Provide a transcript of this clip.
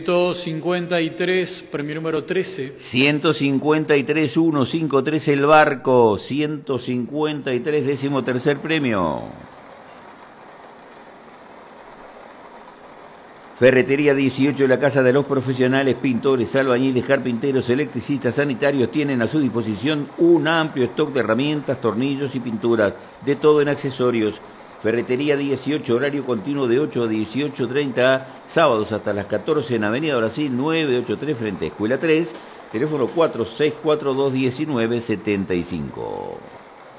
153, premio número 13. 153, 153 el barco, 153, 13º premio. Ferretería 18, la casa de los profesionales, pintores, albañiles, carpinteros, electricistas, sanitarios, tienen a su disposición un amplio stock de herramientas, tornillos y pinturas, de todo en accesorios. Ferretería 18, horario continuo de 8 a 18:30, sábados hasta las 14 en Avenida Brasil 983 frente a Escuela 3, teléfono 46421975.